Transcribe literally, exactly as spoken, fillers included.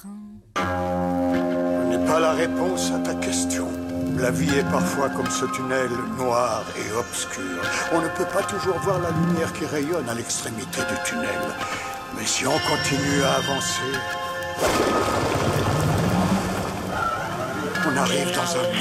train. Je n'ai pas la réponse à ta question. La vie est parfois comme ce tunnel noir et obscur. On ne peut pas toujours voir la lumière qui rayonne à l'extrémité du tunnel. Mais si on continue à avancer, on arrive dans un